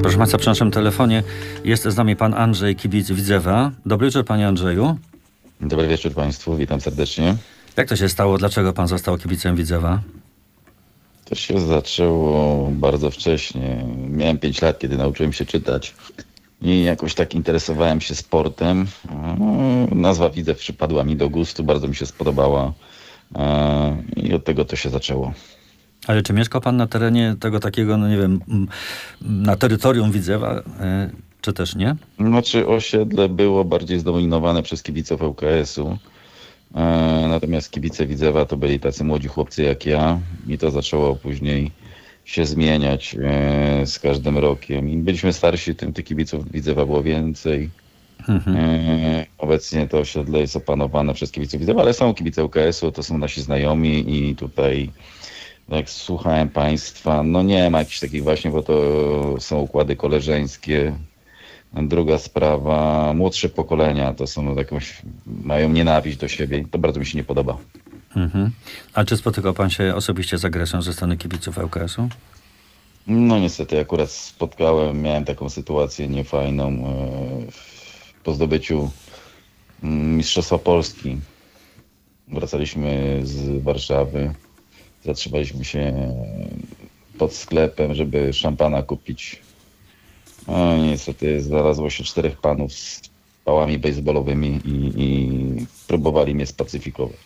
Proszę Państwa, przy naszym telefonie jest z nami pan Andrzej, kibic Widzewa. Dobry wieczór, panie Andrzeju. Dobry wieczór Państwu, witam serdecznie. Jak to się stało? Dlaczego pan został kibicem Widzewa? To się zaczęło bardzo wcześnie. Miałem 5 lat, kiedy nauczyłem się czytać i jakoś tak interesowałem się sportem. Nazwa Widzew przypadła mi do gustu, bardzo mi się spodobała i od tego to się zaczęło. Ale czy mieszkał pan na terenie tego takiego, no nie wiem, na terytorium Widzewa, czy też nie? Znaczy osiedle było bardziej zdominowane przez kibiców ŁKS-u. Natomiast kibice Widzewa to byli tacy młodzi chłopcy jak ja i to zaczęło później się zmieniać z każdym rokiem. Im byliśmy starsi, tym tych kibiców Widzewa było więcej. Obecnie to osiedle jest opanowane przez kibiców Widzewa, ale są kibice ŁKS-u, to są nasi znajomi i tutaj jak słuchałem Państwa, no nie ma jakichś takich właśnie, bo to są układy koleżeńskie. Druga sprawa, młodsze pokolenia to są jakąś, mają nienawiść do siebie i to bardzo mi się nie podoba. A czy spotykał pan się osobiście z agresją ze strony kibiców ŁKS-u? No niestety akurat miałem taką sytuację niefajną po zdobyciu Mistrzostwa Polski. Wracaliśmy z Warszawy, zatrzymaliśmy się pod sklepem, żeby szampana kupić. No niestety znalazło się 4 panów z pałami bejsbolowymi i próbowali mnie spacyfikować.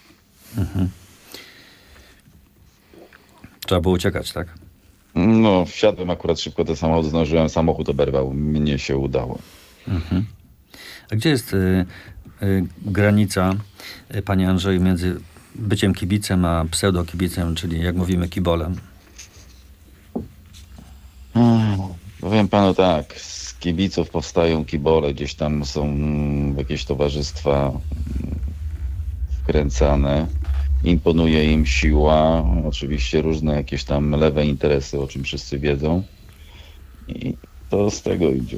Trzeba było uciekać, tak? No wsiadłem akurat szybko do samochodu, zdążyłem, samochód oberwał, mnie się udało. A gdzie jest granica, panie Andrzeju, między byciem kibicem a pseudokibicem, czyli jak mówimy kibolem? Powiem panu tak, z kibiców powstają kibole, gdzieś tam są jakieś towarzystwa wkręcane, imponuje im siła, oczywiście różne jakieś tam lewe interesy, o czym wszyscy wiedzą i to z tego idzie.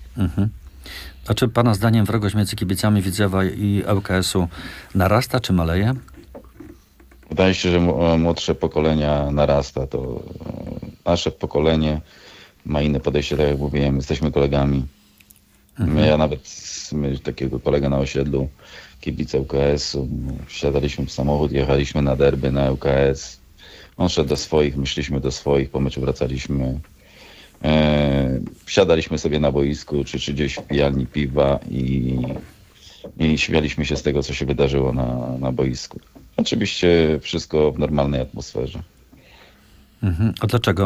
A czy pana zdaniem wrogość między kibicami Widzewa i ŁKS-u narasta czy maleje? Wydaje się, że młodsze pokolenia narasta, to nasze pokolenie ma inne podejście, tak jak mówiłem, jesteśmy kolegami. Ja nawet takiego kolega na osiedlu, kibica ŁKS-u, wsiadaliśmy w samochód, jechaliśmy na derby na ŁKS. On szedł do swoich, my szliśmy do swoich, po meczu wracaliśmy. Wsiadaliśmy sobie na boisku, czy gdzieś w pijalni piwa i śmialiśmy się z tego, co się wydarzyło na boisku. Oczywiście wszystko w normalnej atmosferze. A dlaczego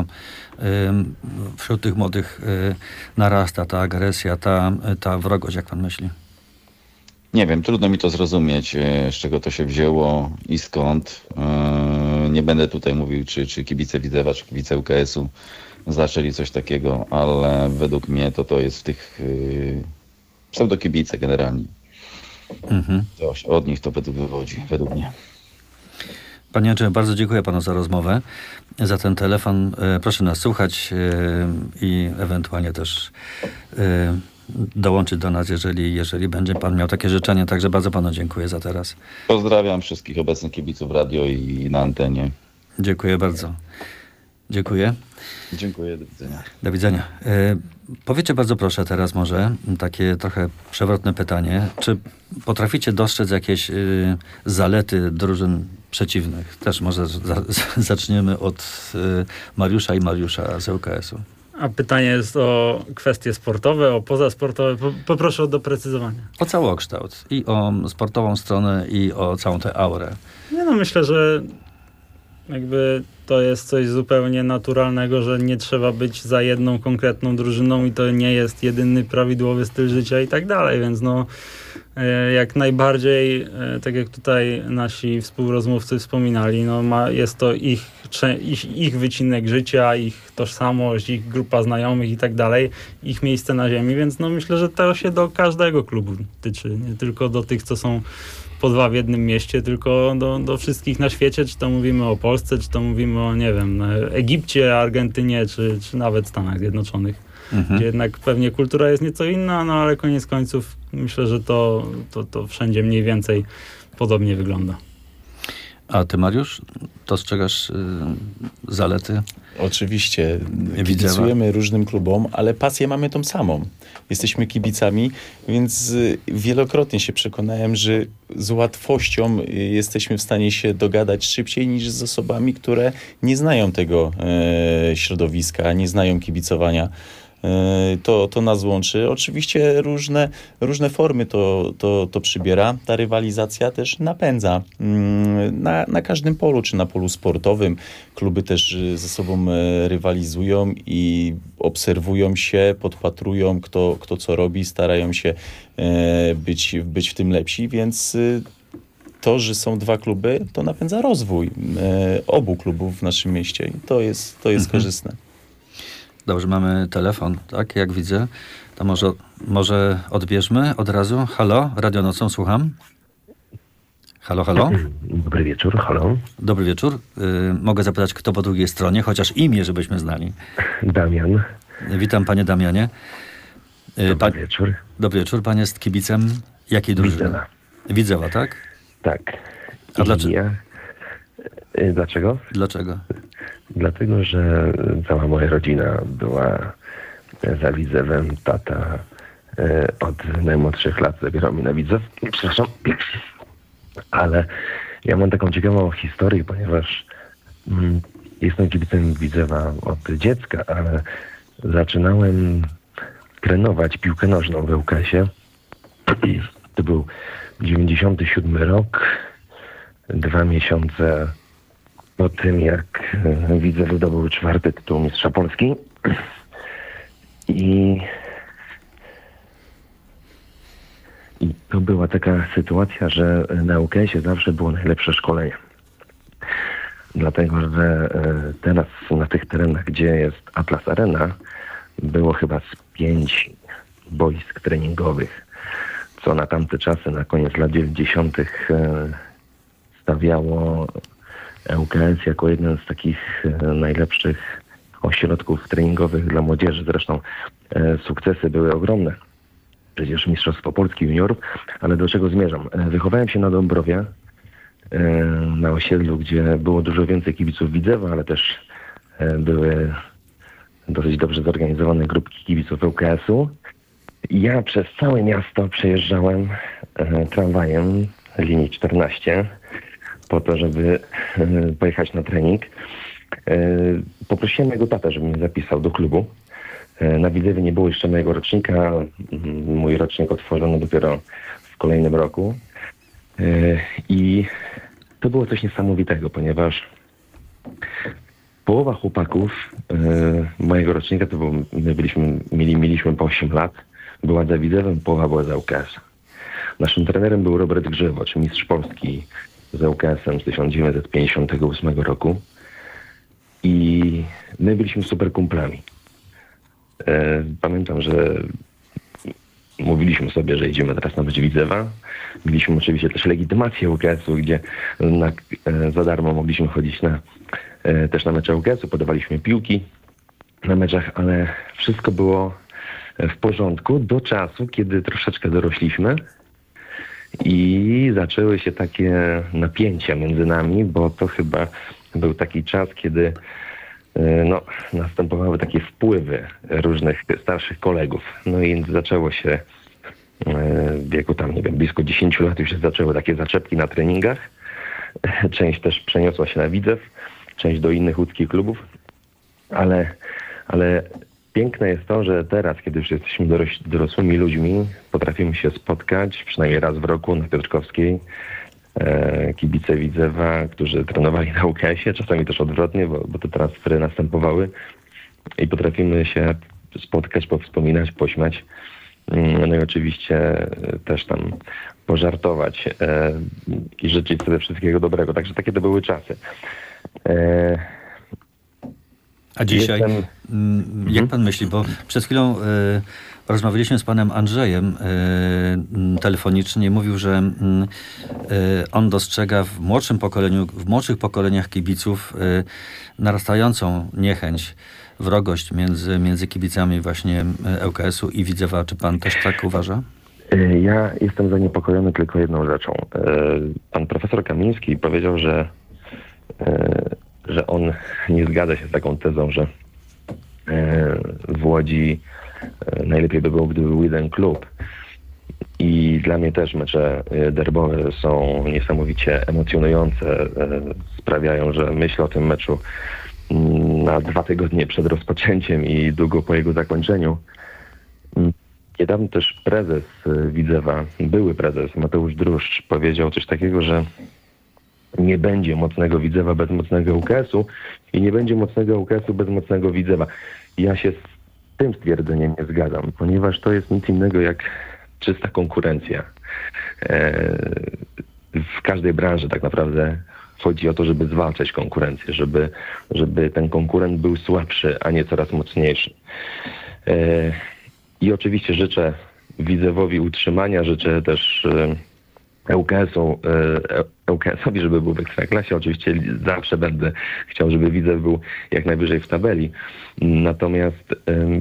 wśród tych młodych narasta ta agresja, ta wrogość, jak pan myśli? Nie wiem, trudno mi to zrozumieć, z czego to się wzięło i skąd. Nie będę tutaj mówił, czy kibice Widzewa, czy kibice ŁKS-u zaczęli coś takiego, ale według mnie to jest w tych pseudokibice generalnie. Od nich to wywodzi, według mnie. Panie Andrzeju, bardzo dziękuję panu za rozmowę, za ten telefon. Proszę nas słuchać i ewentualnie też dołączyć do nas, jeżeli będzie pan miał takie życzenie. Także bardzo panu dziękuję za teraz. Pozdrawiam wszystkich obecnych kibiców radio i na antenie. Dziękuję bardzo. Dziękuję. Dziękuję, do widzenia. Do widzenia. Powiedzcie bardzo proszę teraz może takie trochę przewrotne pytanie. Czy potraficie dostrzec jakieś zalety drużyn przeciwnych? Też może zaczniemy od Mariusza i Mariusza z ŁKS-u. A pytanie jest o kwestie sportowe, o pozasportowe. Poproszę o doprecyzowanie. O całokształt. I o sportową stronę, i o całą tę aurę. Nie no, myślę, że jakby to jest coś zupełnie naturalnego, że nie trzeba być za jedną konkretną drużyną i to nie jest jedyny prawidłowy styl życia i tak dalej, więc no jak najbardziej, tak jak tutaj nasi współrozmówcy wspominali, no jest to ich wycinek życia, ich tożsamość, ich grupa znajomych i tak dalej, ich miejsce na ziemi, więc no myślę, że to się do każdego klubu tyczy, nie tylko do tych, co są po 2 w jednym mieście, tylko do wszystkich na świecie, czy to mówimy o Polsce, czy to mówimy o, nie wiem, Egipcie, Argentynie, czy nawet Stanach Zjednoczonych. Gdzie jednak pewnie kultura jest nieco inna, no ale koniec końców myślę, że to wszędzie mniej więcej podobnie wygląda. A ty, Mariusz, dostrzegasz zalety? Oczywiście Widzewa. kibicujemy różnym klubom, ale pasję mamy tą samą. Jesteśmy kibicami, więc wielokrotnie się przekonałem, że z łatwością jesteśmy w stanie się dogadać szybciej niż z osobami, które nie znają tego środowiska, nie znają kibicowania. To nas łączy. Oczywiście różne formy to przybiera. Ta rywalizacja też napędza na każdym polu, czy na polu sportowym. Kluby też ze sobą rywalizują i obserwują się, podpatrują, kto co robi, starają się być w tym lepsi, więc to, że są dwa kluby, to napędza rozwój obu klubów w naszym mieście i to jest korzystne. Dobrze, mamy telefon, tak? Jak widzę. To może odbierzmy od razu. Halo, Radio Nocą, słucham. Halo, halo. Dobry wieczór, halo. Dobry wieczór. Mogę zapytać, kto po drugiej stronie, chociaż imię, żebyśmy znali. Damian. Witam, panie Damianie. Dobry wieczór. Dobry wieczór. Pan jest kibicem jakiej drużyny? Widzewa. Widzewa, tak? Tak. A dlaczego? Dlaczego? Dlaczego? Dlatego, że cała moja rodzina była za Widzewem. Tata od najmłodszych lat zabierał mnie na Widzew. Przepraszam. Ale ja mam taką ciekawą historię, ponieważ jestem kibicem Widzewa od dziecka, ale zaczynałem trenować piłkę nożną w ŁKS-ie. To był 97 rok, 2 miesiące po tym, jak Widzew zdobył 4. tytuł Mistrza Polski. I to była taka sytuacja, że na ŁKS-ie zawsze było najlepsze szkolenie. Dlatego, że teraz na tych terenach, gdzie jest Atlas Arena, było chyba z 5 boisk treningowych, co na tamte czasy, na koniec lat 90. stawiało ŁKS jako jeden z takich najlepszych ośrodków treningowych dla młodzieży. Zresztą sukcesy były ogromne. Przecież Mistrzostwo Polski juniorów, ale do czego zmierzam? Wychowałem się na Dąbrowie, na osiedlu, gdzie było dużo więcej kibiców Widzewa, ale też były dosyć dobrze zorganizowane grupki kibiców ŁKS-u. Ja przez całe miasto przejeżdżałem tramwajem linii 14 po to, żeby pojechać na trening. Poprosiłem mojego tatę, żeby mnie zapisał do klubu. Na Widzewie nie było jeszcze mojego rocznika. Mój rocznik otworzono dopiero w kolejnym roku. I to było coś niesamowitego, ponieważ połowa chłopaków mojego rocznika, to było, mieliśmy po 8 lat, była za Widzewem, połowa była za ŁKS. Naszym trenerem był Robert Grzywocz, mistrz Polski z ŁKS-em z 1958 roku. I my byliśmy super kumplami. Pamiętam, że mówiliśmy sobie, że idziemy teraz na mecz Widzewa. Mieliśmy oczywiście też legitymację ŁKS-u, gdzie za darmo mogliśmy chodzić też na mecze ŁKS-u. Podawaliśmy piłki na meczach, ale wszystko było w porządku do czasu, kiedy troszeczkę dorośliśmy i zaczęły się takie napięcia między nami, bo to chyba był taki czas, kiedy następowały takie wpływy różnych starszych kolegów. No i zaczęło się w wieku tam, nie wiem, blisko 10 lat już się zaczęły takie zaczepki na treningach. Część też przeniosła się na Widzew, część do innych łódzkich klubów. Ale piękne jest to, że teraz, kiedy już jesteśmy dorosłymi ludźmi, potrafimy się spotkać przynajmniej raz w roku na Piotrkowskiej. Kibice Widzewa, którzy trenowali na ŁKS-ie, czasami też odwrotnie, bo te transfery następowały i potrafimy się spotkać, powspominać, pośmiać, no i oczywiście też tam pożartować i życzyć sobie wszystkiego dobrego. Także takie to były czasy. A dzisiaj, jak pan myśli, bo przed chwilą rozmawialiśmy z panem Andrzejem telefonicznie, mówił, że on dostrzega w młodszym pokoleniu, w młodszych pokoleniach kibiców narastającą niechęć, wrogość między kibicami właśnie ŁKS-u i Widzewa. Czy pan też tak uważa? Ja jestem zaniepokojony tylko jedną rzeczą. Pan profesor Kamiński powiedział, że że on nie zgadza się z taką tezą, że w Łodzi najlepiej by było, gdyby był jeden klub. I dla mnie też mecze derbowe są niesamowicie emocjonujące. Sprawiają, że myślę o tym meczu na 2 tygodnie przed rozpoczęciem i długo po jego zakończeniu. Niedawno też prezes Widzewa, były prezes Mateusz Druszcz powiedział coś takiego, że nie będzie mocnego Widzewa bez mocnego UKS-u i nie będzie mocnego UKS-u bez mocnego Widzewa. Ja się z tym stwierdzeniem nie zgadzam, ponieważ to jest nic innego jak czysta konkurencja. W każdej branży tak naprawdę chodzi o to, żeby zwalczać konkurencję, żeby ten konkurent był słabszy, a nie coraz mocniejszy. I oczywiście życzę Widzewowi utrzymania, życzę też ŁKS-owi, żeby był w Ekstraklasie. Oczywiście zawsze będę chciał, żeby Widzew był jak najwyżej w tabeli. Natomiast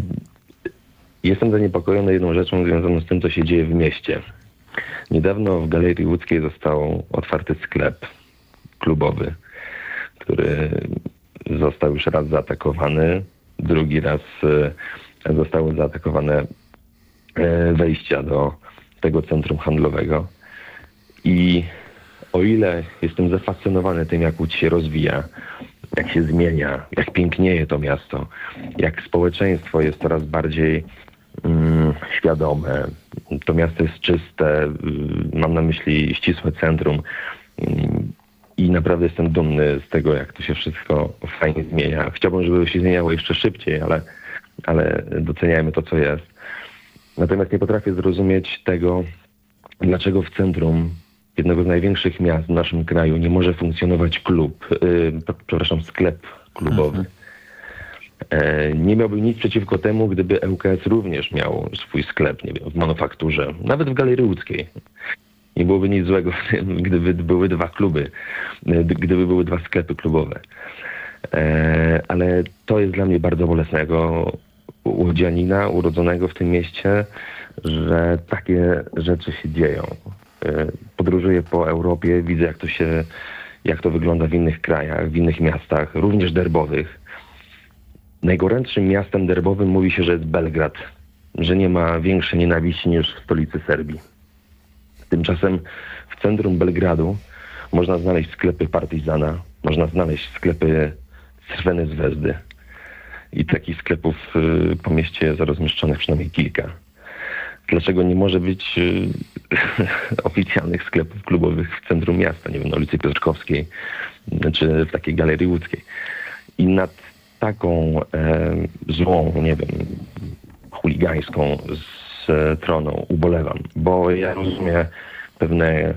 jestem zaniepokojony jedną rzeczą związaną z tym, co się dzieje w mieście. Niedawno w Galerii Łódzkiej został otwarty sklep klubowy, który został już raz zaatakowany, drugi raz zostały zaatakowane wejścia do tego centrum handlowego. I o ile jestem zafascynowany tym, jak Łódź się rozwija, jak się zmienia, jak pięknieje to miasto, jak społeczeństwo jest coraz bardziej świadome, to miasto jest czyste, mam na myśli ścisłe centrum i naprawdę jestem dumny z tego, jak to się wszystko fajnie zmienia. Chciałbym, żeby się zmieniało jeszcze szybciej, ale doceniajmy to, co jest. Natomiast nie potrafię zrozumieć tego, dlaczego w centrum jednego z największych miast w naszym kraju nie może funkcjonować sklep klubowy. Nie miałbym nic przeciwko temu, gdyby ŁKS również miał swój sklep, nie wiem, w manufakturze, nawet w Galerii Łódzkiej. Nie byłoby nic złego w tym, gdyby były 2 kluby, gdyby były 2 sklepy klubowe. Ale to jest dla mnie bardzo bolesne jako łodzianina urodzonego w tym mieście, że takie rzeczy się dzieją. Podróżuję po Europie, widzę jak to wygląda w innych krajach, w innych miastach, również derbowych. Najgorętszym miastem derbowym mówi się, że jest Belgrad, że nie ma większej nienawiści niż w stolicy Serbii. Tymczasem w centrum Belgradu można znaleźć sklepy Partizana, można znaleźć sklepy Crvene Zvezdy. I takich sklepów po mieście jest rozmieszczonych przynajmniej kilka. Dlaczego nie może być oficjalnych sklepów klubowych w centrum miasta, nie wiem, na ulicy Piotrkowskiej czy w takiej Galerii Łódzkiej? I nad taką złą, nie wiem, chuligańską stroną ubolewam, bo ja rozumiem pewne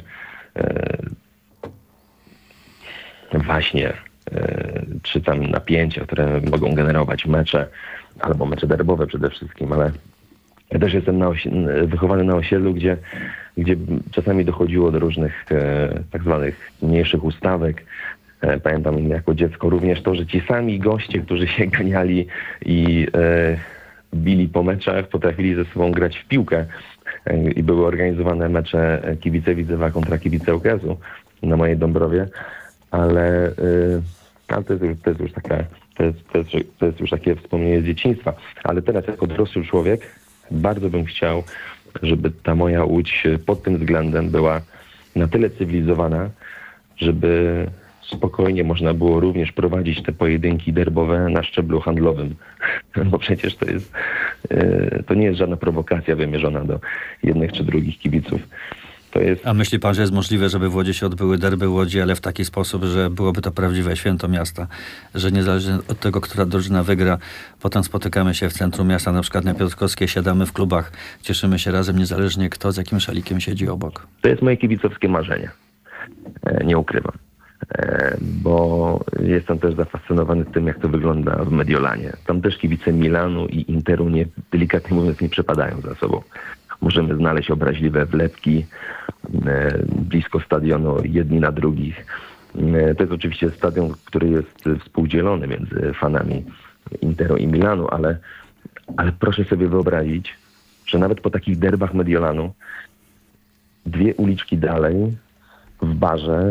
waśnie czy tam napięcia, które mogą generować mecze, albo mecze derbowe przede wszystkim, ale ja też jestem wychowany na osiedlu, gdzie czasami dochodziło do różnych tak zwanych mniejszych ustawek. Pamiętam jako dziecko również to, że ci sami goście, którzy się ganiali i bili po meczach, potrafili ze sobą grać w piłkę i były organizowane mecze kibice Widzewa kontra kibice ŁKS-u na mojej Dąbrowie, ale to jest już taka, to jest już takie wspomnienie z dzieciństwa. Ale teraz jako dorosły człowiek bardzo bym chciał, żeby ta moja Łódź pod tym względem była na tyle cywilizowana, żeby spokojnie można było również prowadzić te pojedynki derbowe na szczeblu handlowym. Bo przecież to nie jest żadna prowokacja wymierzona do jednych czy drugich kibiców. To jest... A myśli pan, że jest możliwe, żeby w Łodzi się odbyły derby Łodzi, ale w taki sposób, że byłoby to prawdziwe święto miasta, że niezależnie od tego, która drużyna wygra, potem spotykamy się w centrum miasta, na przykład na Piotrkowskiej, siadamy w klubach, cieszymy się razem, niezależnie kto z jakim szalikiem siedzi obok. To jest moje kibicowskie marzenie. Nie ukrywam. Bo jestem też zafascynowany tym, jak to wygląda w Mediolanie. Tam też kibice Milanu i Interu delikatnie mówiąc nie przepadają za sobą. Możemy znaleźć obraźliwe wlepki blisko stadionu, jedni na drugich. To jest oczywiście stadion, który jest współdzielony między fanami Interu i Milanu, ale proszę sobie wyobrazić, że nawet po takich derbach Mediolanu 2 uliczki dalej w barze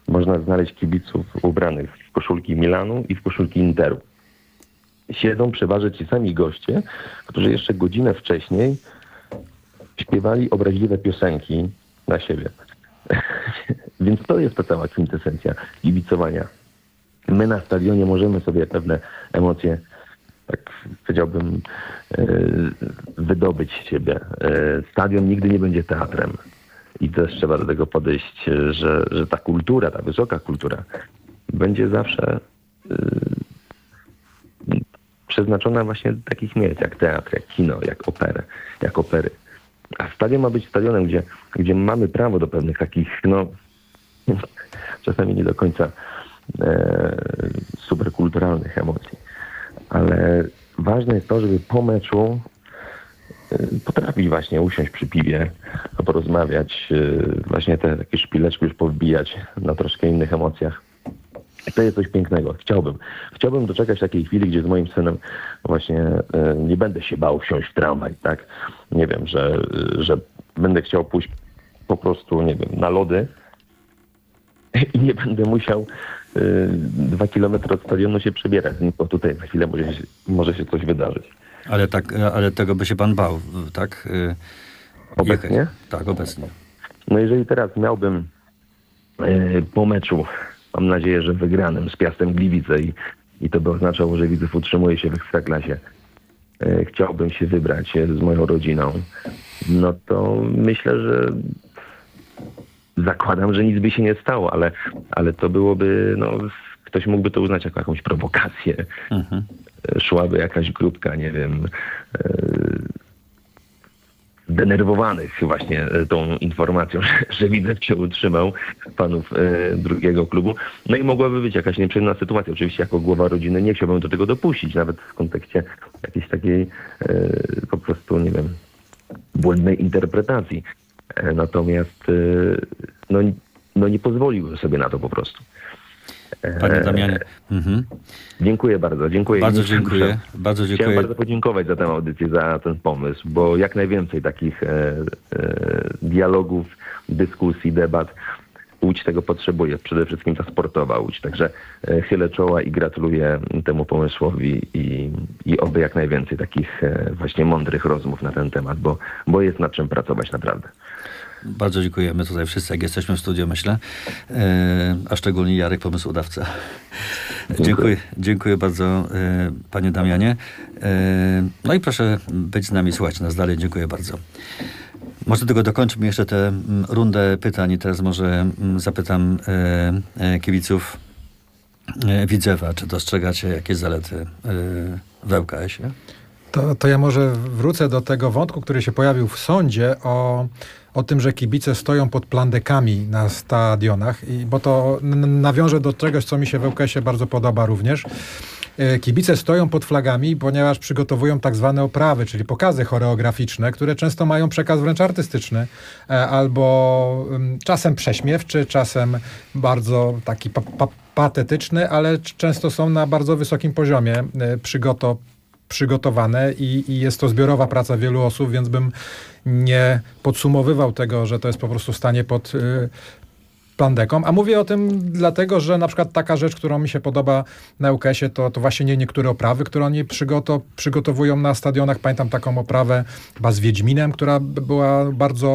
można znaleźć kibiców ubranych w koszulki Milanu i w koszulki Interu. Siedzą przeważnie ci sami goście, którzy jeszcze godzinę wcześniej śpiewali obraźliwe piosenki na siebie. Więc to jest ta cała kwintesencja kibicowania. My na stadionie możemy sobie pewne emocje, tak powiedziałbym, wydobyć z siebie. Stadion nigdy nie będzie teatrem. I też trzeba do tego podejść, że ta kultura, ta wysoka kultura będzie zawsze przeznaczona właśnie do takich miejsc jak teatr, jak kino, jak opery. A stadion ma być stadionem, gdzie mamy prawo do pewnych takich, czasami nie do końca superkulturalnych emocji. Ale ważne jest to, żeby po meczu potrafić właśnie usiąść przy piwie, porozmawiać, właśnie te takie szpileczki już powbijać na troszkę innych emocjach. I to jest coś pięknego. Chciałbym doczekać takiej chwili, gdzie z moim synem właśnie nie będę się bał wsiąść w tramwaj, tak? Nie wiem, że będę chciał pójść po prostu, nie wiem, na lody i nie będę musiał 2 kilometry od stadionu się przebierać, bo tutaj za chwilę może się coś wydarzyć. Ale tego by się pan bał, tak? Obecnie? Jechać. Tak, obecnie. No jeżeli teraz miałbym po meczu, mam nadzieję, że wygranym z Piastem Gliwice i to by oznaczało, że Widzów utrzymuje się w Ekstraklasie, chciałbym się wybrać z moją rodziną, no to myślę, że zakładam, że nic by się nie stało, ale to byłoby, ktoś mógłby to uznać jako jakąś prowokację. Mhm. Szłaby jakaś grupka, nie wiem, zdenerwowanych właśnie tą informacją, że Widzew się utrzymał, fanów drugiego klubu. No i mogłaby być jakaś nieprzyjemna sytuacja. Oczywiście jako głowa rodziny nie chciałbym do tego dopuścić, nawet w kontekście jakiejś takiej po prostu, nie wiem, błędnej interpretacji. Natomiast nie pozwoliłbym sobie na to po prostu. Panie Damianie. Mhm. Dziękuję bardzo. Dziękuję. Bardzo dziękuję. Chciałem bardzo podziękować za tę audycję, za ten pomysł, bo jak najwięcej takich dialogów, dyskusji, debat Łódź tego potrzebuje. Przede wszystkim ta sportowa Łódź. Także chylę czoła i gratuluję temu pomysłowi i oby jak najwięcej takich właśnie mądrych rozmów na ten temat, bo jest nad czym pracować naprawdę. Bardzo dziękujemy tutaj wszyscy, jak jesteśmy w studiu, myślę. A szczególnie Jarek, pomysłodawca. Dziękuję bardzo, panie Damianie. No i proszę być z nami, słuchać nas dalej. Dziękuję bardzo. Może tylko dokończymy jeszcze tę rundę pytań i teraz może zapytam kibiców Widzewa, czy dostrzegacie jakieś zalety w ŁKS-ie? To ja może wrócę do tego wątku, który się pojawił w sądzie o tym, że kibice stoją pod plandekami na stadionach, bo to nawiąże do czegoś, co mi się w ŁKS-ie bardzo podoba również. Kibice stoją pod flagami, ponieważ przygotowują tak zwane oprawy, czyli pokazy choreograficzne, które często mają przekaz wręcz artystyczny, albo czasem prześmiewczy, czasem bardzo taki patetyczny, ale często są na bardzo wysokim poziomie przygotowane i jest to zbiorowa praca wielu osób, więc bym nie podsumowywał tego, że to jest po prostu stanie pod plandeką. A mówię o tym dlatego, że na przykład taka rzecz, którą mi się podoba na ŁKS-ie, to właśnie niektóre oprawy, które oni przygotowują na stadionach. Pamiętam taką oprawę chyba z Wiedźminem, która była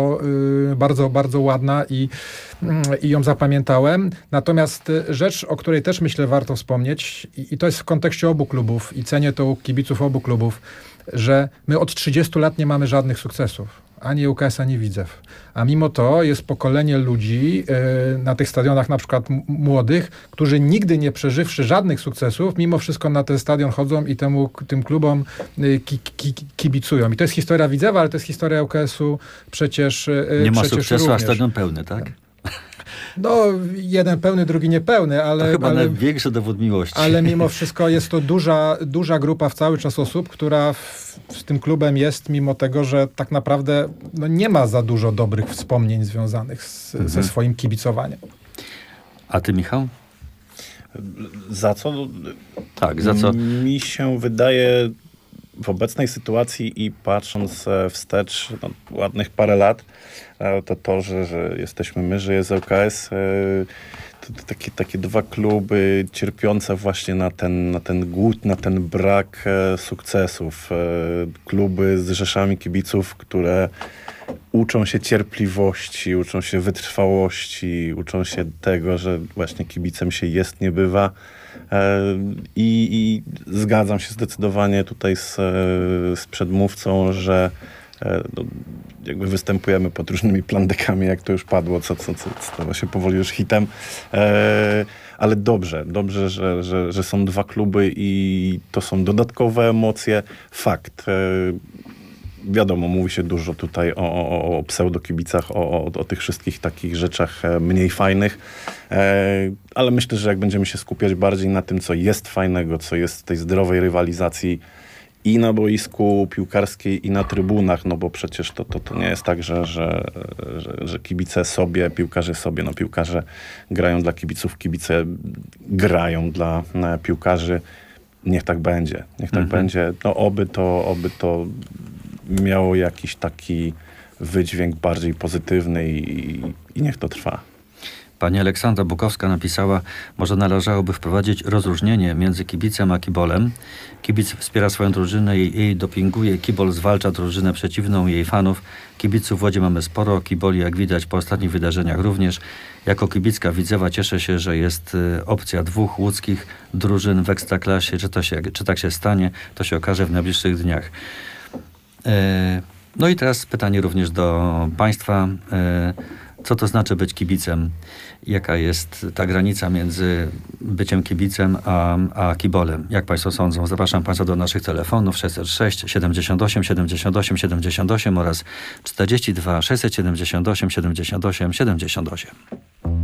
bardzo ładna i ją zapamiętałem. Natomiast rzecz, o której też myślę warto wspomnieć i to jest w kontekście obu klubów i cenię to u kibiców obu klubów, że my od 30 lat nie mamy żadnych sukcesów. Ani ŁKS, ani Widzew. A mimo to jest pokolenie ludzi na tych stadionach, na przykład młodych, którzy nigdy nie przeżywszy żadnych sukcesów, mimo wszystko na ten stadion chodzą i tym klubom kibicują. I to jest historia Widzewa, ale to jest historia ŁKS-u przecież Nie ma przecież sukcesu, również. a stadion pełny, tak? No, jeden pełny, drugi niepełny, ale... To chyba największy dowód miłości. Ale mimo wszystko jest to duża grupa cały czas osób, która z tym klubem jest, mimo tego, że tak naprawdę nie ma za dużo dobrych wspomnień związanych ze swoim kibicowaniem. A ty, Michał? Za co? Tak, za co? Mi się wydaje w obecnej sytuacji i patrząc wstecz ładnych parę lat, to że jesteśmy my, że jest ŁKS, to takie dwa kluby cierpiące właśnie na ten głód, na ten brak sukcesów. Kluby z rzeszami kibiców, które uczą się cierpliwości, uczą się wytrwałości, uczą się tego, że właśnie kibicem się jest, nie bywa. I zgadzam się zdecydowanie tutaj z przedmówcą, że jakby występujemy pod różnymi plandekami, jak to już padło, co stało się powoli już hitem. Ale dobrze, że są dwa kluby i to są dodatkowe emocje. Fakt. Wiadomo, mówi się dużo tutaj o pseudokibicach, o tych wszystkich takich rzeczach mniej fajnych, ale myślę, że jak będziemy się skupiać bardziej na tym, co jest fajnego, co jest w tej zdrowej rywalizacji i na boisku piłkarskiej, i na trybunach, no bo przecież to nie jest tak, że kibice sobie, piłkarze sobie, no piłkarze grają dla kibiców, kibice grają dla piłkarzy. Niech tak będzie, będzie. No oby to miało jakiś taki wydźwięk bardziej pozytywny i niech to trwa. Pani Aleksandra Bukowska napisała, może należałoby wprowadzić rozróżnienie między kibicem a kibolem. Kibic wspiera swoją drużynę i jej dopinguje, kibol zwalcza drużynę przeciwną i jej fanów. Kibiców w Łodzi mamy sporo, kiboli jak widać po ostatnich wydarzeniach również. Jako kibicka Widzewa cieszę się, że jest opcja dwóch łódzkich drużyn w Ekstraklasie. Czy tak się stanie, to się okaże w najbliższych dniach. No i teraz pytanie również do Państwa. Co to znaczy być kibicem? Jaka jest ta granica między byciem kibicem a kibolem? Jak Państwo sądzą? Zapraszam Państwa do naszych telefonów 606 78 78 78 oraz 42 678 78 78.